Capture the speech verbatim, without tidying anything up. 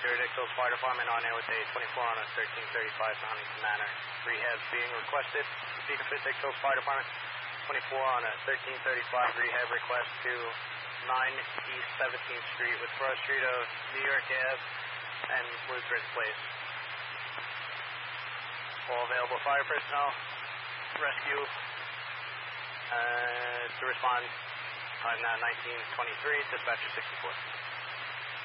Deer Dick Hills Fire Department on air with a twenty-four on a thirteen thirty-five to Huntington Manor. Rehab being requested. Beacon Fifth Dick Hills Fire Department, twenty-four on a thirteen thirty-five rehab request to nine East seventeenth Street with Broad Street of New York Ave and Lutheran Place. All available fire personnel, rescue, uh, to respond. Time now nineteen twenty-three, dispatcher sixty-four.